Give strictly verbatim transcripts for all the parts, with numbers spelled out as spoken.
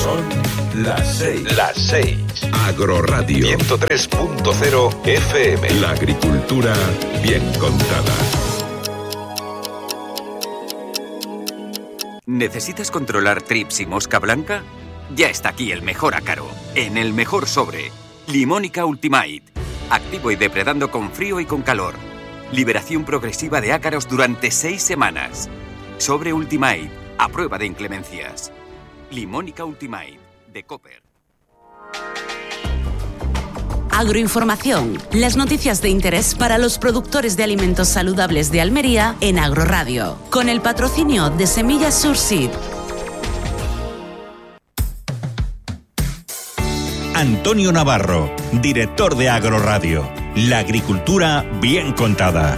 Son las seis. Las seis. Agroradio. ciento tres punto cero F M. La agricultura bien contada. ¿Necesitas controlar trips y mosca blanca? Ya está aquí el mejor ácaro, en el mejor sobre. Limónica Ultimate. Activo y depredando con frío y con calor. Liberación progresiva de ácaros durante seis semanas. Sobre Ultimate, a prueba de inclemencias. Limónica Ultimate, de Cooper. Agroinformación. Las noticias de interés para los productores de alimentos saludables de Almería en Agroradio. Con el patrocinio de Semillas Surseed. Antonio Navarro, director de Agroradio. La agricultura bien contada.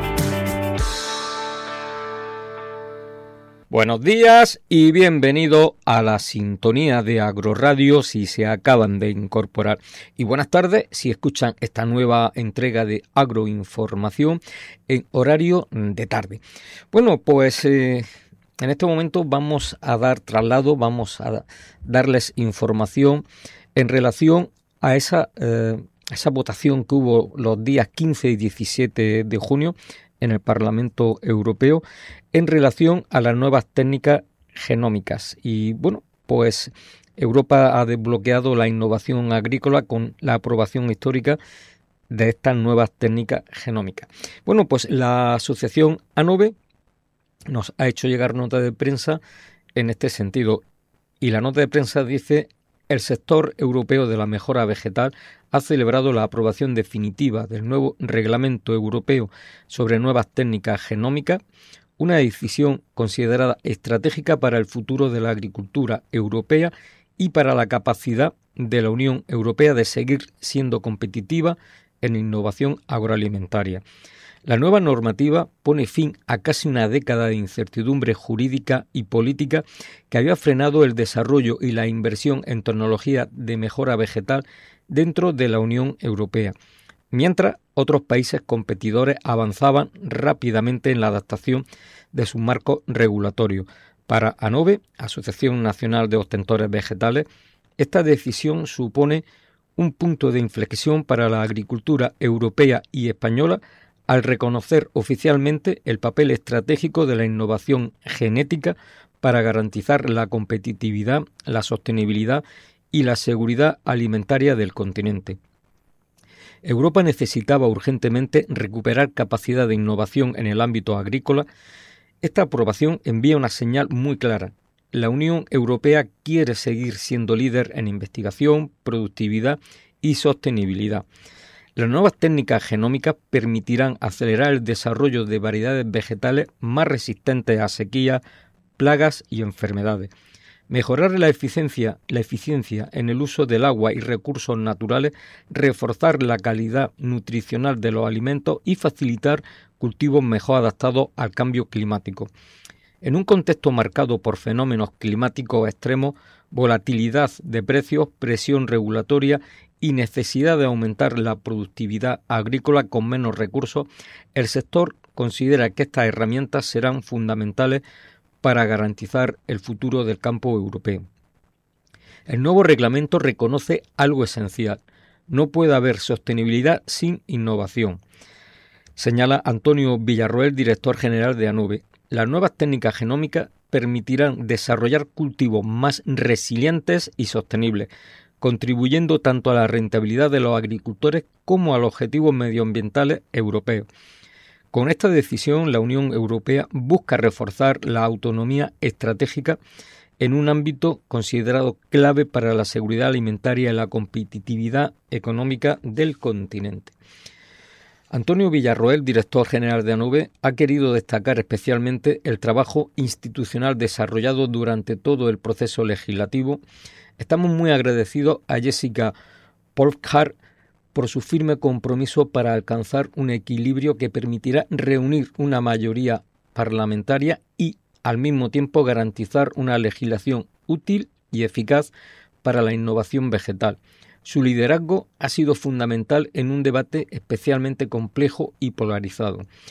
Buenos días y bienvenido a la sintonía de Agroradio si se acaban de incorporar. Y buenas tardes si escuchan esta nueva entrega de Agroinformación en horario de tarde. Bueno, pues eh, en este momento vamos a dar traslado, vamos a darles información en relación a esa, eh, esa votación que hubo los días quince y diecisiete de junio en el Parlamento Europeo en relación a las nuevas técnicas genómicas. Y bueno, pues Europa ha desbloqueado la innovación agrícola con la aprobación histórica de estas nuevas técnicas genómicas. Bueno, pues la asociación ANOVE nos ha hecho llegar nota de prensa en este sentido. Y la nota de prensa dice: el sector europeo de la mejora vegetal ha celebrado la aprobación definitiva del nuevo Reglamento Europeo sobre nuevas técnicas genómicas, una decisión considerada estratégica para el futuro de la agricultura europea y para la capacidad de la Unión Europea de seguir siendo competitiva en innovación agroalimentaria. La nueva normativa pone fin a casi una década de incertidumbre jurídica y política que había frenado el desarrollo y la inversión en tecnología de mejora vegetal dentro de la Unión Europea, mientras otros países competidores avanzaban rápidamente en la adaptación de sus marcos regulatorios. Para ANOVE, Asociación Nacional de Obtentores Vegetales, esta decisión supone un punto de inflexión para la agricultura europea y española al reconocer oficialmente el papel estratégico de la innovación genética para garantizar la competitividad, la sostenibilidad y la seguridad alimentaria del continente. Europa necesitaba urgentemente recuperar capacidad de innovación en el ámbito agrícola. Esta aprobación envía una señal muy clara. La Unión Europea quiere seguir siendo líder en investigación, productividad y sostenibilidad. Las nuevas técnicas genómicas permitirán acelerar el desarrollo de variedades vegetales más resistentes a sequías, plagas y enfermedades, mejorar la eficiencia, la eficiencia en el uso del agua y recursos naturales, reforzar la calidad nutricional de los alimentos y facilitar cultivos mejor adaptados al cambio climático. En un contexto marcado por fenómenos climáticos extremos, volatilidad de precios, presión regulatoria y necesidad de aumentar la productividad agrícola con menos recursos, el sector considera que estas herramientas serán fundamentales para garantizar el futuro del campo europeo. El nuevo reglamento reconoce algo esencial: no puede haber sostenibilidad sin innovación. Señala Antonio Villarroel, director general de ANOVE. Las nuevas técnicas genómicas permitirán desarrollar cultivos más resilientes y sostenibles, contribuyendo tanto a la rentabilidad de los agricultores como a los objetivos medioambientales europeos. Con esta decisión, la Unión Europea busca reforzar la autonomía estratégica en un ámbito considerado clave para la seguridad alimentaria y la competitividad económica del continente. Antonio Villarroel, director general de ANOVE, ha querido destacar especialmente el trabajo institucional desarrollado durante todo el proceso legislativo. Estamos muy agradecidos a Jessica Polfhard por su firme compromiso para alcanzar un equilibrio que permitirá reunir una mayoría parlamentaria y, al mismo tiempo, garantizar una legislación útil y eficaz para la innovación vegetal. Su liderazgo ha sido fundamental en un debate especialmente complejo y polarizado.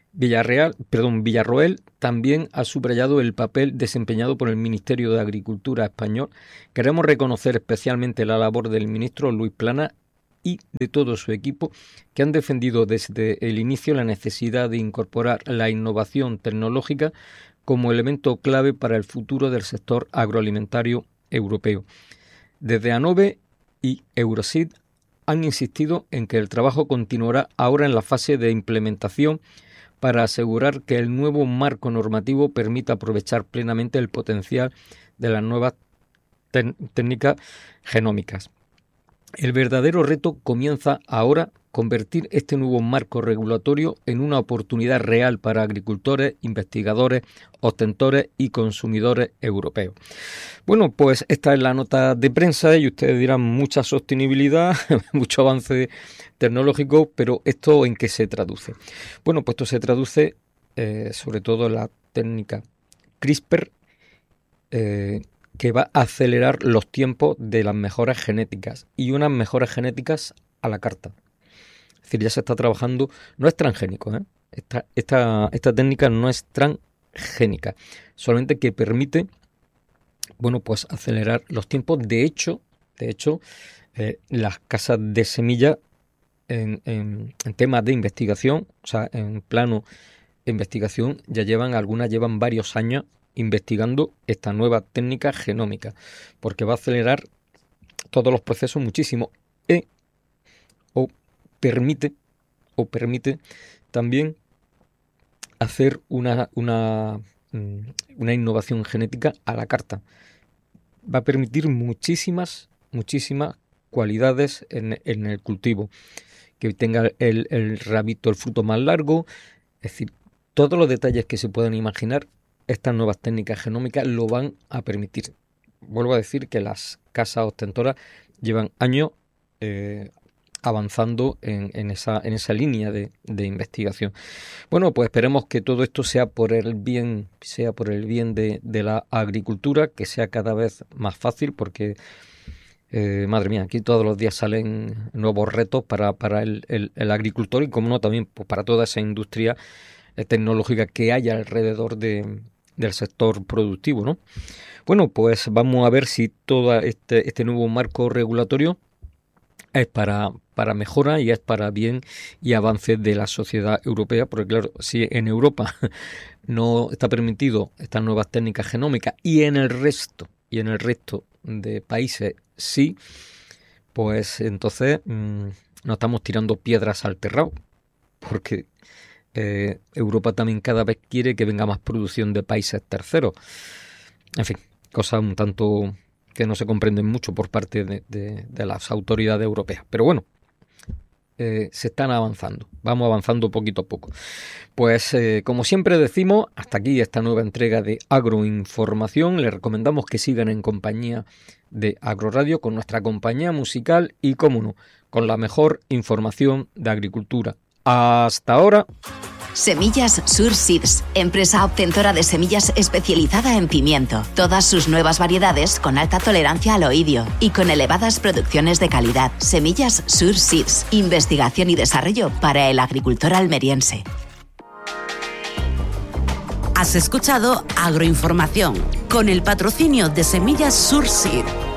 Villarreal, perdón, Villarroel también ha subrayado el papel desempeñado por el Ministerio de Agricultura español. Queremos reconocer especialmente la labor del ministro Luis Planas y de todo su equipo, que han defendido desde el inicio la necesidad de incorporar la innovación tecnológica como elemento clave para el futuro del sector agroalimentario europeo. Desde ANOVE y Euroseed han insistido en que el trabajo continuará ahora en la fase de implementación para asegurar que el nuevo marco normativo permita aprovechar plenamente el potencial de las nuevas técnicas genómicas. El verdadero reto comienza ahora convertir este nuevo marco regulatorio en una oportunidad real para agricultores, investigadores, ostentores y consumidores europeos. Bueno, pues esta es la nota de prensa y ustedes dirán mucha sostenibilidad, mucho avance tecnológico, pero ¿esto en qué se traduce? Bueno, pues esto se traduce eh, sobre todo en la técnica CRISPR, eh, que va a acelerar los tiempos de las mejoras genéticas y unas mejoras genéticas a la carta. Es decir, ya se está trabajando, no es transgénico, ¿eh? esta, esta, esta técnica no es transgénica, solamente que permite, bueno, pues acelerar los tiempos. De hecho, de hecho, eh, las casas de semilla en, en, en temas de investigación, o sea, en plano de investigación, ya llevan, algunas llevan varios años investigando esta nueva técnica genómica, porque va a acelerar todos los procesos muchísimo y o permite o permite también hacer una, una, una innovación genética a la carta. Va a permitir muchísimas, muchísimas cualidades en, en el cultivo, que tenga el, el rabito, el fruto más largo, es decir, todos los detalles que se puedan imaginar. Estas nuevas técnicas genómicas lo van a permitir. Vuelvo a decir que las casas ostentoras llevan años eh, avanzando en, en, esa, en esa línea de, de investigación. Bueno, pues esperemos que todo esto sea por el bien, sea por el bien de, de la agricultura, que sea cada vez más fácil, porque eh, madre mía, aquí todos los días salen nuevos retos para, para el, el, el agricultor y, como no, también pues, para toda esa industria eh, tecnológica que hay alrededor de del sector productivo, ¿no? Bueno, pues vamos a ver si todo este, este nuevo marco regulatorio es para, para mejora y es para bien y avance de la sociedad europea, porque claro, si en Europa no está permitido estas nuevas técnicas genómicas y en el resto, y en el resto de países sí, pues entonces mmm, nos estamos tirando piedras al terrado, porque Eh, Europa también cada vez quiere que venga más producción de países terceros. En fin, cosas un tanto que no se comprenden mucho por parte de, de, de las autoridades europeas. Pero bueno, eh, se están avanzando. Vamos avanzando poquito a poco. Pues eh, como siempre decimos, hasta aquí esta nueva entrega de Agroinformación. Les recomendamos que sigan en compañía de Agroradio con nuestra compañía musical y, cómo no, con la mejor información de agricultura. Hasta ahora. Semillas Sur Seeds, empresa obtentora de semillas especializada en pimiento. Todas sus nuevas variedades con alta tolerancia al oidio y con elevadas producciones de calidad. Semillas Sur Seeds, investigación y desarrollo para el agricultor almeriense. Has escuchado Agroinformación con el patrocinio de Semillas Sur Seeds.